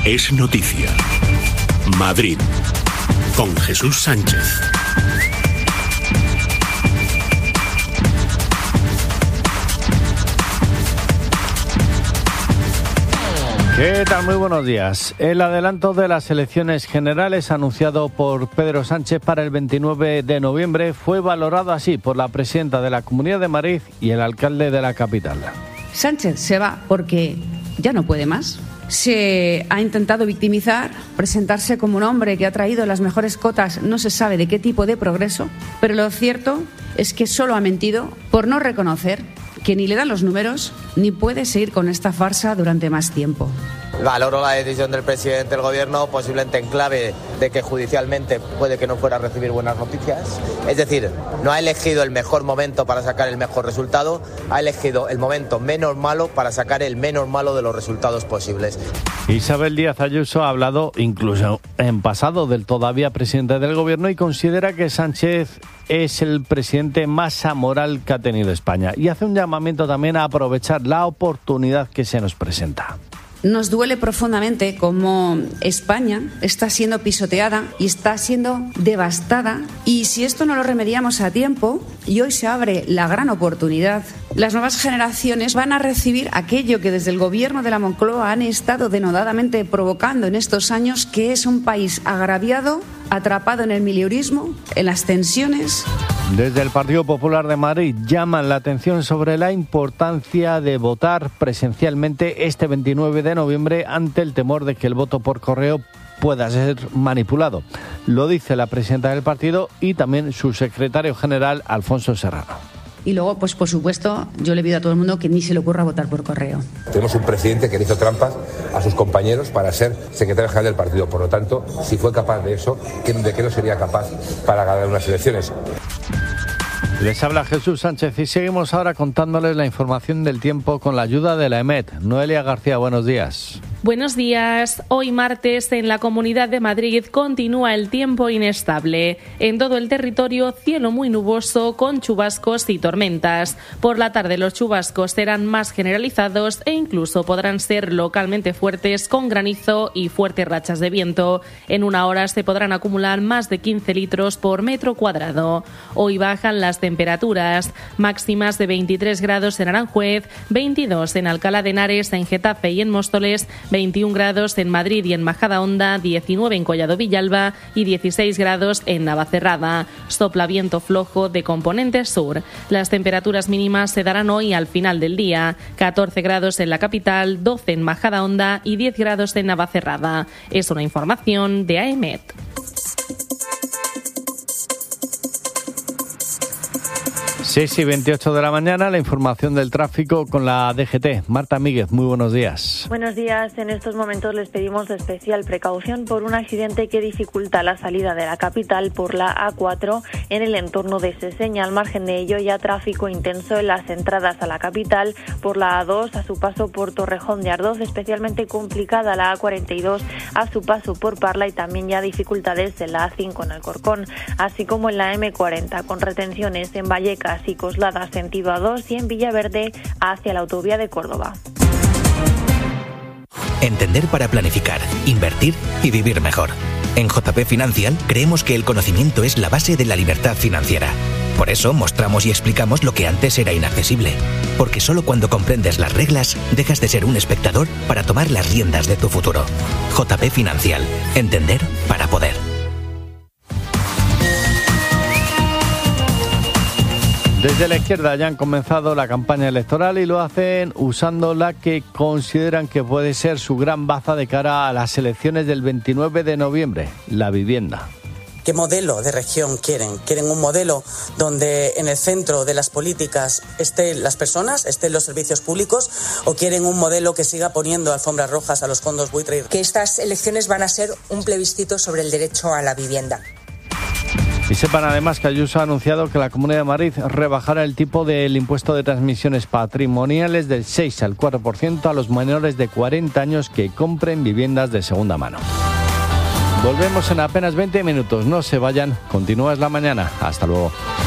Es noticia. Madrid, con Jesús Sánchez. ¿Qué tal? Muy buenos días. El adelanto de las elecciones generales anunciado por Pedro Sánchez para el 29 de noviembre fue valorado así por la presidenta de la Comunidad de Madrid y el alcalde de la capital. Sánchez se va porque ya no puede más. Se ha intentado victimizar, presentarse como un hombre que ha traído las mejores cotas, no se sabe de qué tipo de progreso, pero lo cierto es que solo ha mentido por no reconocer que ni le dan los números ni puede seguir con esta farsa durante más tiempo. Valoro la decisión del presidente del gobierno, posiblemente en clave de que judicialmente puede que no fuera a recibir buenas noticias. Es decir, no ha elegido el mejor momento para sacar el mejor resultado, ha elegido el momento menos malo para sacar el menos malo de los resultados posibles. Isabel Díaz Ayuso ha hablado incluso en pasado del todavía presidente del gobierno y considera que Sánchez es el presidente más amoral que ha tenido España y hace un llamamiento también a aprovechar la oportunidad que se nos presenta. Nos duele profundamente cómo España está siendo pisoteada y está siendo devastada, y si esto no lo remediamos a tiempo, y hoy se abre la gran oportunidad, las nuevas generaciones van a recibir aquello que desde el gobierno de la Moncloa han estado denodadamente provocando en estos años, que es un país agraviado, atrapado en el mileurismo, en las tensiones. Desde el Partido Popular de Madrid llaman la atención sobre la importancia de votar presencialmente este 29 de noviembre ante el temor de que el voto por correo pueda ser manipulado. Lo dice la presidenta del partido y también su secretario general, Alfonso Serrano. Y luego, pues por supuesto, yo le pido a todo el mundo que ni se le ocurra votar por correo. Tenemos un presidente que le hizo trampas a sus compañeros para ser secretario general del partido. Por lo tanto, si fue capaz de eso, ¿de qué no sería capaz para ganar unas elecciones? Les habla Jesús Sánchez y seguimos ahora contándoles la información del tiempo con la ayuda de la EMET. Noelia García, buenos días. Buenos días. Hoy martes en la Comunidad de Madrid continúa el tiempo inestable. En todo el territorio cielo muy nuboso con chubascos y tormentas. Por la tarde los chubascos serán más generalizados e incluso podrán ser localmente fuertes con granizo y fuertes rachas de viento. En una hora se podrán acumular más de 15 litros por metro cuadrado. Hoy bajan las temperaturas máximas de 23 grados en Aranjuez, 22 en Alcalá de Henares, en Getafe y en Móstoles, 21 grados en Madrid y en Majadahonda, 19 en Collado Villalba y 16 grados en Navacerrada. Sopla viento flojo de componente sur. Las temperaturas mínimas se darán hoy al final del día. 14 grados en la capital, 12 en Majadahonda y 10 grados en Navacerrada. Es una información de AEMET. 6:28 de la mañana, la información del tráfico con la DGT. Marta Míguez, muy buenos días. Buenos días. En estos momentos les pedimos especial precaución por un accidente que dificulta la salida de la capital por la A4 en el entorno de Seseña. Al margen de ello, ya tráfico intenso en las entradas a la capital por la A2 a su paso por Torrejón de Ardoz, especialmente complicada la A42 a su paso por Parla y también ya dificultades en la A5 en Alcorcón, así como en la M40 con retenciones en Vallecas y Coslada sentido A2 y en Villaverde hacia la autovía de Córdoba. Entender para planificar, invertir y vivir mejor. En JP Financial creemos que el conocimiento es la base de la libertad financiera. Por eso mostramos y explicamos lo que antes era inaccesible. Porque solo cuando comprendes las reglas dejas de ser un espectador para tomar las riendas de tu futuro. JP Financial. Entender para poder. Desde la izquierda ya han comenzado la campaña electoral y lo hacen usando la que consideran que puede ser su gran baza de cara a las elecciones del 29 de noviembre, la vivienda. ¿Qué modelo de región quieren? ¿Quieren un modelo donde en el centro de las políticas estén las personas, estén los servicios públicos, o quieren un modelo que siga poniendo alfombras rojas a los fondos buitre? Que estas elecciones van a ser un plebiscito sobre el derecho a la vivienda. Y sepan además que Ayuso ha anunciado que la Comunidad de Madrid rebajará el tipo del impuesto de transmisiones patrimoniales del 6 al 4% a los menores de 40 años que compren viviendas de segunda mano. Volvemos en apenas 20 minutos. No se vayan. Continúa Es la Mañana. Hasta luego.